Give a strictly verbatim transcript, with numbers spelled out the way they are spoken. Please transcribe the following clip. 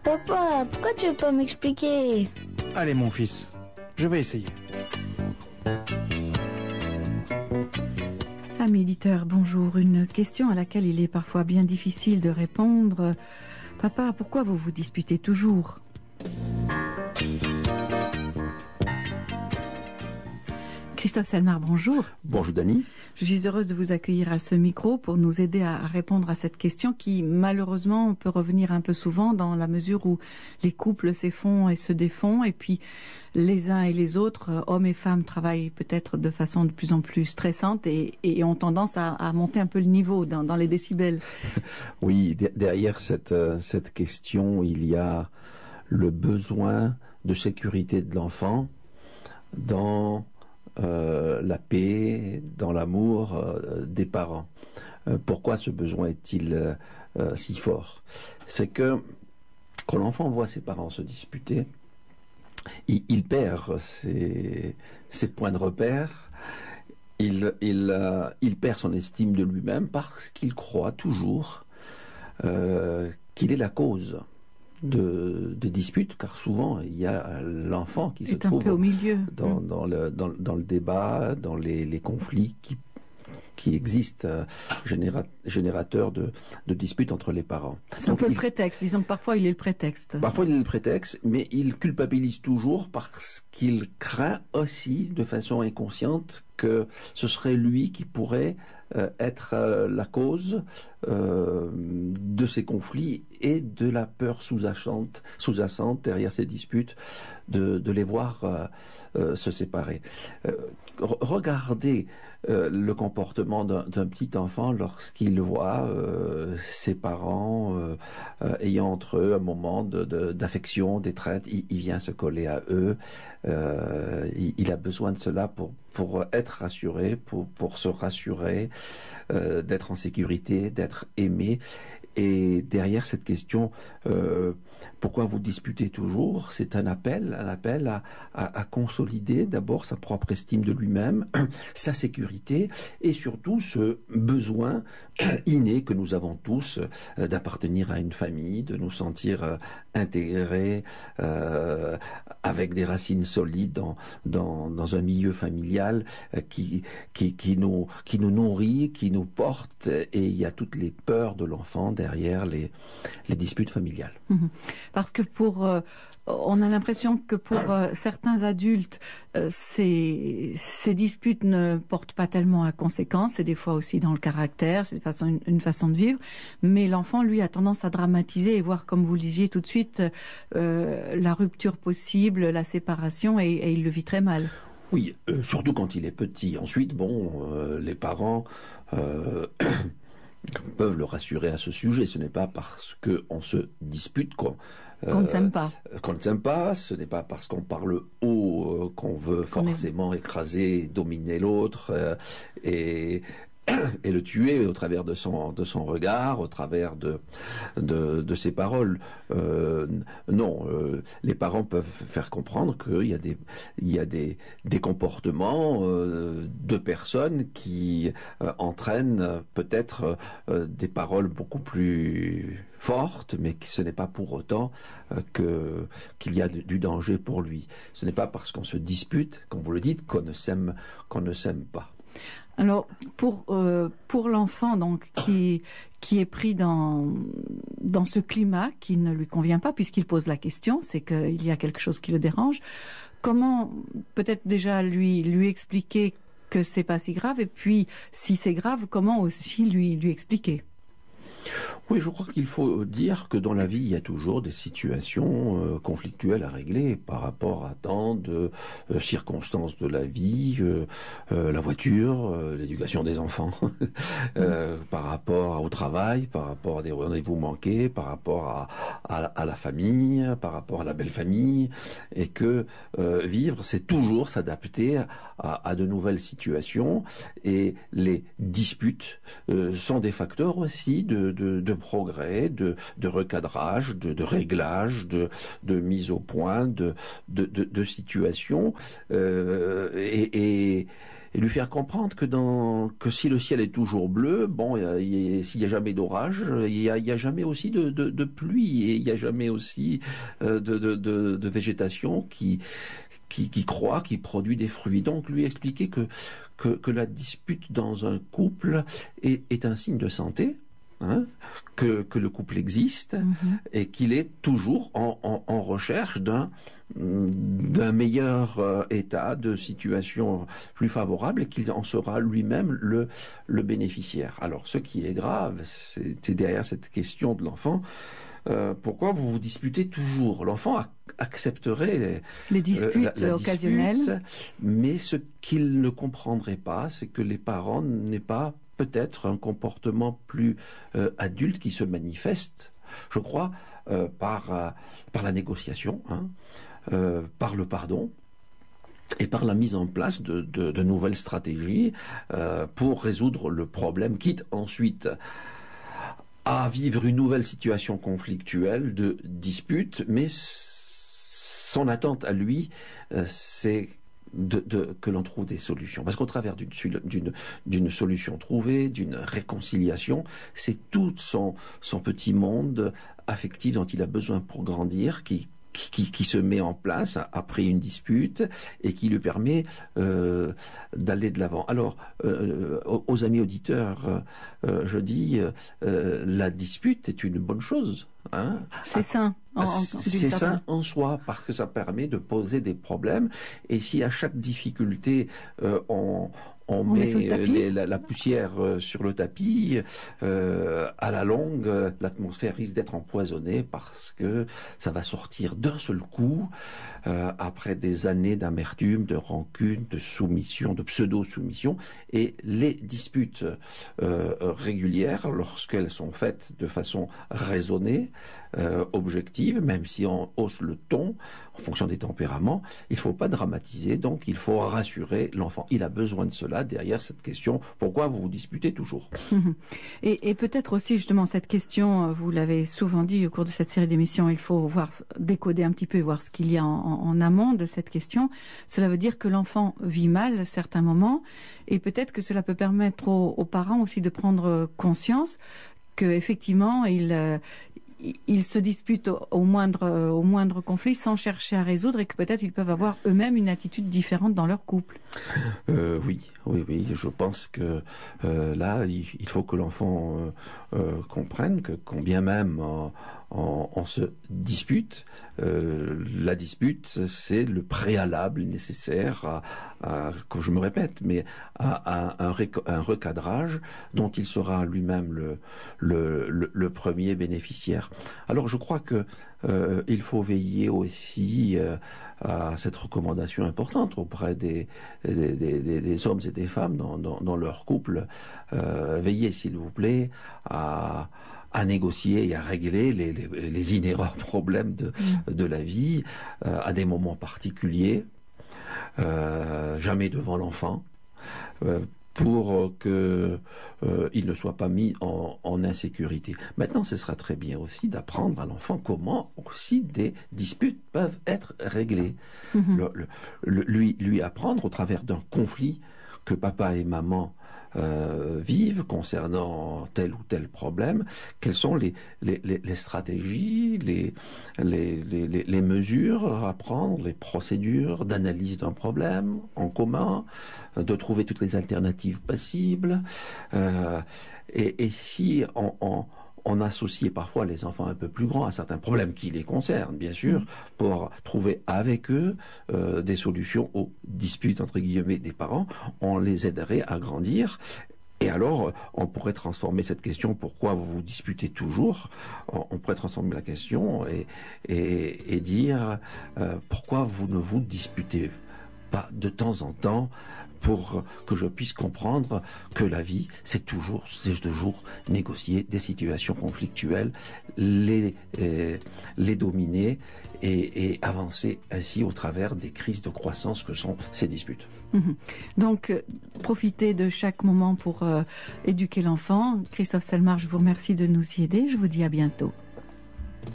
Papa, pourquoi tu veux pas m'expliquer? Allez mon fils, je vais essayer. Amis éditeurs, bonjour. Une question à laquelle il est parfois bien difficile de répondre. Papa, pourquoi vous vous disputez toujours ? Christophe Selmar, bonjour. Bonjour Dany. Je suis heureuse de vous accueillir à ce micro pour nous aider à répondre à cette question qui, malheureusement, peut revenir un peu souvent dans la mesure où les couples s'effondrent et se défont et puis les uns et les autres, hommes et femmes, travaillent peut-être de façon de plus en plus stressante et, et ont tendance à, à monter un peu le niveau dans, dans les décibels. Oui, derrière cette, cette question, il y a le besoin de sécurité de l'enfant dans Euh, la paix, dans l'amour euh, des parents. Euh, pourquoi ce besoin est-il euh, euh, si fort? C'est que quand l'enfant voit ses parents se disputer, il, il perd ses, ses points de repère, il, il, euh, il perd son estime de lui-même parce qu'il croit toujours euh, qu'il est la cause de, de disputes, car souvent il y a l'enfant qui se trouve un peu au milieu. Dans, dans, le, dans, dans le débat, dans les, les conflits qui, qui existent, euh, généra, générateurs de, de disputes entre les parents. C'est un peu il, le prétexte, disons que parfois il est le prétexte. Parfois il est le prétexte, mais il culpabilise toujours parce qu'il craint aussi, de façon inconsciente, que ce serait lui qui pourrait euh, être euh, la cause euh, de ces conflits et de la peur sous-jacente, sous-jacente derrière ces disputes, de, de les voir euh, euh, se séparer. Euh, regardez euh, le comportement d'un, d'un petit enfant lorsqu'il voit euh, ses parents euh, euh, ayant entre eux un moment de, de, d'affection, d'étreinte. Il, il vient se coller à eux. Euh, il, il a besoin de cela pour pour être rassuré, pour pour se rassurer, euh, d'être en sécurité, d'être aimé. Et derrière cette question, euh, pourquoi vous disputez toujours, c'est un appel, un appel à, à, à consolider d'abord sa propre estime de lui-même, sa sécurité et surtout ce besoin inné que nous avons tous euh, d'appartenir à une famille, de nous sentir euh, intégrés euh, avec des racines solides dans, dans, dans un milieu familial euh, qui, qui, qui, nous, qui nous nourrit, qui nous porte, et il y a toutes les peurs de l'enfant derrière les, les disputes familiales. Mmh. Parce que pour, euh, on a l'impression que pour euh, certains adultes, euh, ces, ces disputes ne portent pas tellement à conséquence, c'est des fois aussi dans le caractère, c'est de façon, une, une façon de vivre, mais l'enfant, lui, a tendance à dramatiser et voir, comme vous le disiez tout de suite, euh, la rupture possible, la séparation, et, et il le vit très mal. Oui, euh, surtout quand il est petit. Ensuite, bon, euh, les parents... Euh, peuvent le rassurer à ce sujet. Ce n'est pas parce qu'on se dispute qu'on euh, qu'on ne s'aime pas. Qu'on ne s'aime pas. Ce n'est pas parce qu'on parle haut euh, qu'on veut forcément écraser, dominer l'autre euh, et et le tuer au travers de son de son regard, au travers de de, de ses paroles. Euh, non, euh, les parents peuvent faire comprendre qu'il y a des il y a des des comportements euh, de personnes qui euh, entraînent peut-être euh, des paroles beaucoup plus fortes, mais que ce n'est pas pour autant euh, que qu'il y a de, du danger pour lui. Ce n'est pas parce qu'on se dispute, comme vous le dites, qu'on ne s'aime qu'on ne s'aime pas. Alors pour euh, pour l'enfant donc qui qui est pris dans dans ce climat qui ne lui convient pas puisqu'il pose la question, c'est qu'il y a quelque chose qui le dérange. Comment peut-être déjà lui lui expliquer que c'est pas si grave et puis si c'est grave, comment aussi lui lui expliquer? Oui, je crois qu'il faut dire que dans la vie, il y a toujours des situations euh, conflictuelles à régler par rapport à tant de euh, circonstances de la vie, euh, euh, la voiture, euh, l'éducation des enfants, euh, par rapport au travail, par rapport à des rendez-vous manqués, par rapport à, à, à la famille, par rapport à la belle famille, et que euh, vivre, c'est toujours s'adapter à, à de nouvelles situations, et les disputes euh, sont des facteurs aussi de de, de progrès, de, de recadrage, de, de réglage, de, de mise au point, de, de, de, de situation, euh, et, et et lui faire comprendre que, dans, que si le ciel est toujours bleu, bon, s'il n'y a jamais d'orage, il n'y a, a jamais aussi de, de, de pluie, et il n'y a jamais aussi euh, de, de, de, de végétation qui, qui, qui croît, qui produit des fruits. Donc lui expliquer que, que, que la dispute dans un couple est, est un signe de santé. Hein, que, que le couple existe, mm-hmm. et qu'il est toujours en, en, en recherche d'un, d'un meilleur euh, état de situation plus favorable, et qu'il en sera lui-même le, le bénéficiaire. Alors ce qui est grave, c'est, c'est derrière cette question de l'enfant. Euh, pourquoi vous vous disputez toujours? L'enfant a, accepterait les disputes euh, la, la occasionnelles, dispute, mais ce qu'il ne comprendrait pas, c'est que les parents n'aient pas peut-être un comportement plus euh, adulte qui se manifeste, je crois, euh, par, euh, par la négociation, hein, euh, par le pardon, et par la mise en place de, de, de nouvelles stratégies euh, pour résoudre le problème, quitte ensuite à vivre une nouvelle situation conflictuelle de dispute, mais son attente à lui, euh, c'est De, de, que l'on trouve des solutions. Parce qu'au travers d'une, d'une, d'une solution trouvée, d'une réconciliation, c'est tout son, son petit monde affectif dont il a besoin pour grandir, qui, qui, qui se met en place après une dispute et qui lui permet euh, d'aller de l'avant. Alors, euh, aux, aux amis auditeurs, euh, je dis, euh, la dispute est une bonne chose. Hein? C'est sain. En, en, c'est sain en soi, parce que ça permet de poser des problèmes, et si à chaque difficulté euh, on, on, on met, met les, la, la poussière euh, sur le tapis, euh, à la longue, euh, l'atmosphère risque d'être empoisonnée, parce que ça va sortir d'un seul coup, euh, après des années d'amertume, de rancune, de soumission, de pseudo-soumission, et les disputes euh, régulières, lorsqu'elles sont faites de façon raisonnée, Euh, objective, même si on hausse le ton en fonction des tempéraments, il ne faut pas dramatiser, donc il faut rassurer l'enfant. Il a besoin de cela derrière cette question, pourquoi vous vous disputez toujours? Et, et peut-être aussi justement cette question, vous l'avez souvent dit au cours de cette série d'émissions, il faut voir, décoder un petit peu, voir ce qu'il y a en, en, en amont de cette question. Cela veut dire que l'enfant vit mal à certains moments, et peut-être que cela peut permettre aux, aux parents aussi de prendre conscience qu'effectivement, il... Euh, ils se disputent au, au, moindre, au moindre conflit sans chercher à résoudre, et que peut-être ils peuvent avoir eux-mêmes une attitude différente dans leur couple. Euh, oui, oui, oui. Je pense que euh, là, il, il faut que l'enfant euh, euh, comprenne que quand bien même on, on, on se dispute, euh, la dispute, c'est le préalable nécessaire à, à, que je me répète, mais à, à un, un recadrage dont il sera lui-même le, le, le, le premier bénéficiaire. Alors je crois que euh, il faut veiller aussi euh, à cette recommandation importante auprès des, des, des, des hommes et des femmes dans, dans, dans leur couple. Euh, veillez, s'il vous plaît, à, à négocier et à régler les, les, les inhérents problèmes de, de la vie euh, à des moments particuliers, euh, jamais devant l'enfant, euh, pour qu'il euh, ne soit pas mis en, en insécurité. Maintenant, ce sera très bien aussi d'apprendre à l'enfant comment aussi des disputes peuvent être réglées. Mm-hmm. Le, le, le, lui, lui apprendre au travers d'un conflit que papa et maman euh, vivent concernant tel ou tel problème, quelles sont les, les, les, les stratégies, les, les, les, les mesures à prendre, les procédures d'analyse d'un problème en commun, de trouver toutes les alternatives possibles. Euh, et, et si on, on, on associait parfois les enfants un peu plus grands à certains problèmes qui les concernent, bien sûr, pour trouver avec eux euh, des solutions aux disputes, entre guillemets, des parents, on les aiderait à grandir. Et alors, on pourrait transformer cette question, pourquoi vous vous disputez toujours, on, on pourrait transformer la question et, et, et dire, euh, pourquoi vous ne vous disputez pas de temps en temps pour que je puisse comprendre que la vie, c'est toujours, c'est toujours négocier des situations conflictuelles, les, euh, les dominer et, et avancer ainsi au travers des crises de croissance que sont ces disputes. Mmh. Donc, euh, profitez de chaque moment pour euh, éduquer l'enfant. Christophe Selmar, je vous remercie de nous y aider. Je vous dis à bientôt.